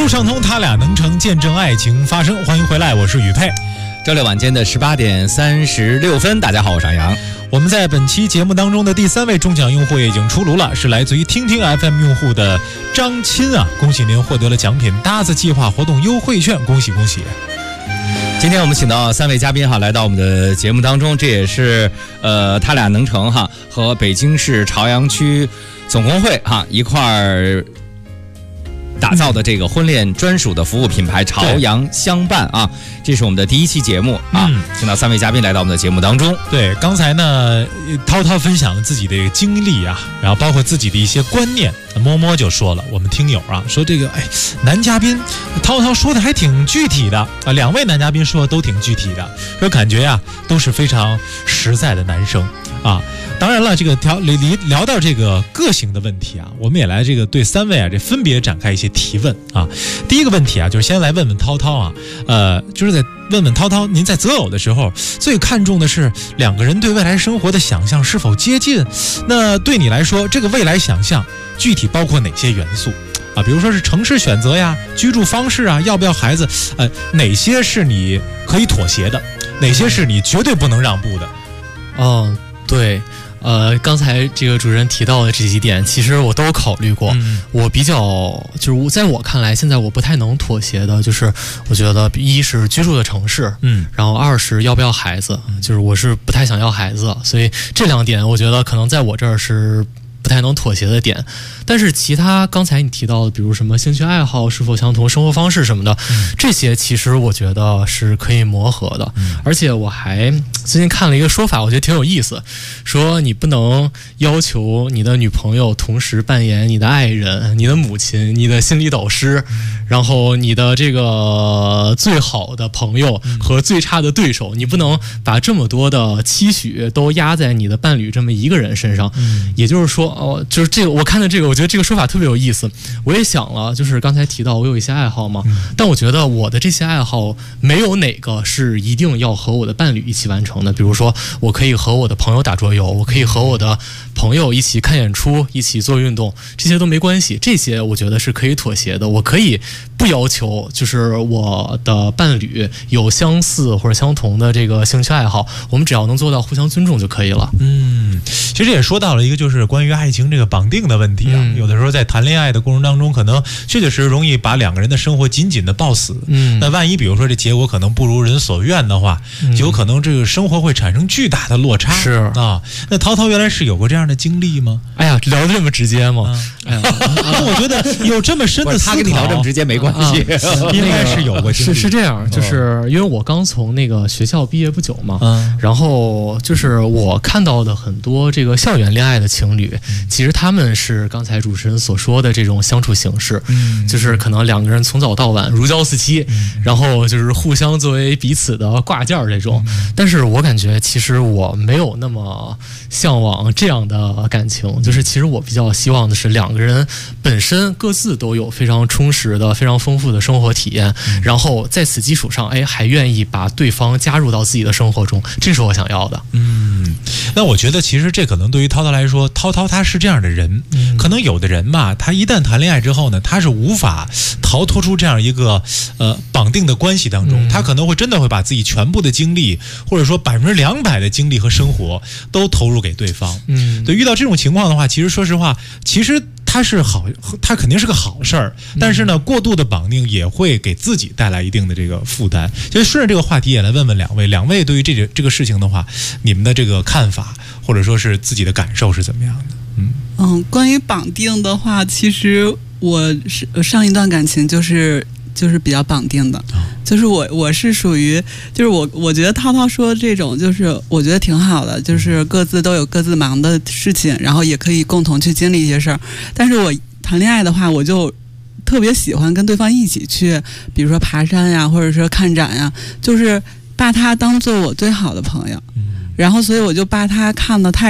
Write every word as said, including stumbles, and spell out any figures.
路上通，他俩能成，见证爱情发生。欢迎回来，我是宇佩。 周六晚间的十八点三十六分，大家好，我是杨。 我们在本期节目当中的第三位中奖用户也已经出炉了，是来自于听听 F M 用户的张钦啊，恭喜您获得了奖品搭子计划活动优惠券，恭喜恭喜！ 今天我们请到三位嘉宾哈，来到我们的节目当中，这也是呃他俩能成哈和北京市朝阳区总工会哈一块儿打造的这个婚恋专属的服务品牌朝阳相伴啊，这是我们的第一期节目啊，嗯、请到三位嘉宾来到我们的节目当中。 对，刚才呢，涛涛分享了自己的经历啊，然后包括自己的一些观念。摸摸就说了，我们听友啊说这个，哎，男嘉宾涛涛说的还挺具体的啊，两位男嘉宾说的都挺具体的，说感觉呀、啊、都是非常实在的男生啊。当然了，这个聊聊到这个个性的问题啊，我们也来这个对三位啊这分别展开一些提问啊。第一个问题啊，就是先来问问涛涛啊，呃，就是在问问涛涛，您在择偶的时候最看重的是两个人对未来生活的想象是否接近？那对你来说，这个未来想象具体包括哪些元素啊？比如说是城市选择呀、居住方式啊、要不要孩子，呃，哪些是你可以妥协的，哪些是你绝对不能让步的？ 哦，对。呃，刚才这个主持人提到的这几点，其实我都有考虑过。嗯、我比较就是在我看来，现在我不太能妥协的，就是我觉得一是居住的城市，嗯，然后二是要不要孩子，就是我是不太想要孩子，所以这两点我觉得可能在我这儿是不太能妥协的点。但是其他刚才你提到的，比如什么兴趣爱好是否相同、生活方式什么的，嗯、这些其实我觉得是可以磨合的。嗯、而且我还最近看了一个说法，我觉得挺有意思，说你不能要求你的女朋友同时扮演你的爱人、你的母亲、你的心理导师，嗯、然后你的这个最好的朋友和最差的对手，嗯、你不能把这么多的期许都压在你的伴侣这么一个人身上。嗯、也就是说，哦，就是这个，我看到这个，我觉得这个说法特别有意思。我也想了，就是刚才提到我有一些爱好嘛，嗯、但我觉得我的这些爱好没有哪个是一定要和我的伴侣一起完成的。比如说，我可以和我的朋友打桌游，我可以和我的朋友一起看演出，一起做运动，这些都没关系。这些我觉得是可以妥协的。我可以不要求，就是我的伴侣有相似或者相同的这个兴趣爱好，我们只要能做到互相尊重就可以了。 嗯，其实也说到了一个就是关于爱情这个绑定的问题啊。嗯、有的时候在谈恋爱的过程当中，可能确确实实容易把两个人的生活紧紧的抱死。嗯，那万一比如说这结果可能不如人所愿的话，嗯、就有可能这个生活会产生巨大的落差。 是啊， 那涛涛原来是有过这样的经历吗？ 哎呀，聊得这么直接吗？ 啊、哎呀，我觉得有这么深的思考， 他跟你聊这么直接没关系， 啊、应该是有过经历。 是是这样，就是因为我刚从那个学校毕业不久嘛，嗯、然后就是我看到的很多这个校园恋爱的情侣，嗯、其实他们是刚才主持人所说的这种相处形式，嗯、就是可能两个人从早到晚如胶似漆，嗯、然后就是互相作为彼此的挂件这种。嗯、但是我感觉其实我没有那么向往这样的感情，就是其实我比较希望的是两个人本身各自都有非常充实的、非常丰富的生活体验，嗯、然后在此基础上，哎，还愿意把对方加入到自己的生活中，这是我想要的。 嗯，那我觉得其实这可能对于涛涛来说，涛涛他是这样的人，嗯、可能有的人嘛，他一旦谈恋爱之后呢，他是无法逃脱出这样一个呃绑定的关系当中，嗯、他可能会真的会把自己全部的精力，或者说百分之两百的精力和生活都投入给对方。嗯，对，遇到这种情况的话，其实说实话，其实它是好，它肯定是个好事儿，但是呢，过度的绑定也会给自己带来一定的这个负担。所以顺着这个话题也来问问两位，两位对于这个这个事情的话，你们的这个看法或者说是自己的感受是怎么样的？ 嗯嗯，关于绑定的话，其实我是上一段感情就是就是比较绑定的。哦，就是我我是属于，就是我我觉得涛涛说的这种，就是我觉得挺好的，就是各自都有各自忙的事情，然后也可以共同去经历一些事儿。但是我谈恋爱的话，我就特别喜欢跟对方一起去，比如说爬山呀，或者说看展呀，就是把他当做我最好的朋友。然后所以我就把他看得太